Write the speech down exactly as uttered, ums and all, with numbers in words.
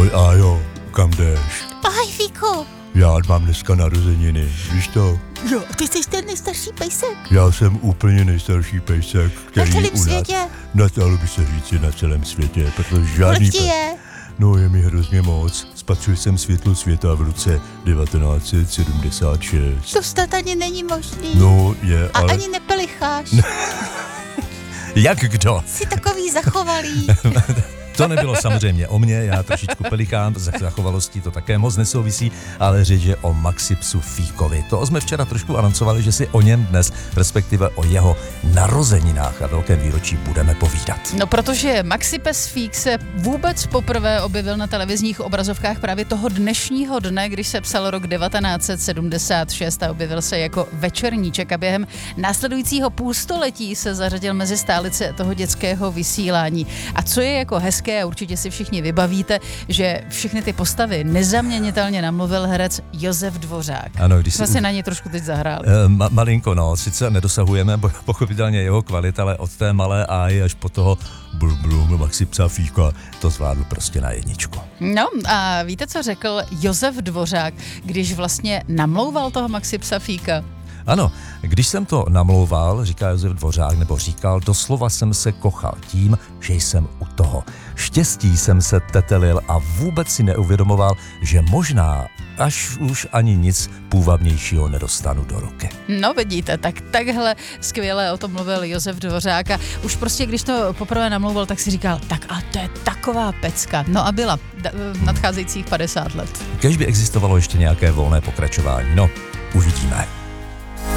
Ahoj, Ájo, kam jdeš? Ahoj, Fíku. Já mám dneska narozeniny, víš to? Jo, ty jsi ten nejstarší pejsek. Já jsem úplně nejstarší pejsek, který Na celém u nás, světě. Na, dalo by se říci na celém světě, protože žádný... Kolik ti je? No, je mi hrozně moc. Spatřil jsem světlo světa v roce devatenáct set sedmdesát šest. To snad ani není možný. No, je, A ale... ani nepelicháš. Jak kdo? Jsi takový zachovalý. To nebylo samozřejmě o mně, já trošičku pelikán, z zachovalostí to také moc nesouvisí, ale řeč je o Maxipsu Fíkovi. To jsme včera trošku anoncovali, že si o něm dnes, respektive o jeho narozeninách a velkém výročí budeme povídat. No, protože Maxipes Fík se vůbec poprvé objevil na televizních obrazovkách právě toho dnešního dne, když se psal rok devatenáct set sedmdesát šest a objevil se jako večerníček a během následujícího půlstoletí se zařadil mezi stálice toho dětského vysílání. A co je jako hezké, a určitě si všichni vybavíte, že všechny ty postavy nezaměnitelně namluvil herec Josef Dvořák. Ano, když jsme si si na ně trošku teď zahráli. Uh, ma- malinko, no, sice nedosahujeme pochopitelně jeho kvalit, ale od té malé áji až po toho blum blum Maxipsa Fíka to zvládl prostě na jedničku. No a víte, co řekl Josef Dvořák, když vlastně namlouval toho Maxipsa Fíka? Ano, když jsem to namlouval, říká Josef Dvořák, nebo říkal, doslova jsem se kochal tím, že jsem u toho. Štěstí jsem se tetelil a vůbec si neuvědomoval, že možná až už ani nic půvabnějšího nedostanu do ruky. No vidíte, tak takhle skvěle o tom mluvil Josef Dvořák a už prostě, když to poprvé namlouval, tak si říkal, tak a to je taková pecka. No a byla da- nadcházejících padesát let. Kéž by existovalo ještě nějaké volné pokračování, no, uvidíme.